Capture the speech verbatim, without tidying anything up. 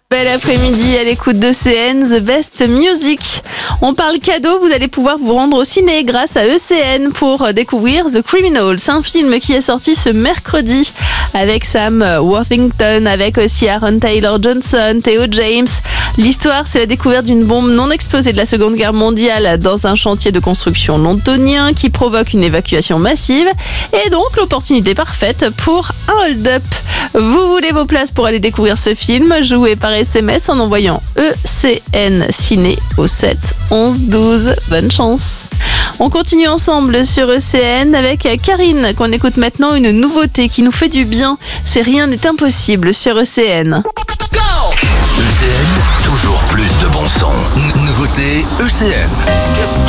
Bel après-midi à l'écoute de C N, The Best Music. On parle cadeau, vous allez pouvoir vous rendre au ciné grâce à E C N pour découvrir The Criminals, un film qui est sorti ce mercredi avec Sam Worthington, avec aussi Aaron Taylor-Johnson, Theo James. L'histoire, c'est la découverte d'une bombe non explosée de la Seconde Guerre mondiale dans un chantier de construction londonien qui provoque une évacuation massive et donc l'opportunité parfaite pour un hold-up. Vous voulez vos places pour aller découvrir ce film? Jouez par S M S en envoyant E C N Ciné au sept onze douze. Bonne chance. On continue ensemble sur E C N avec Karine qu'on écoute maintenant, une nouveauté qui nous fait du bien. C'est Rien n'est impossible sur E C N. E C N, toujours plus de bon son. N- nouveauté E C N.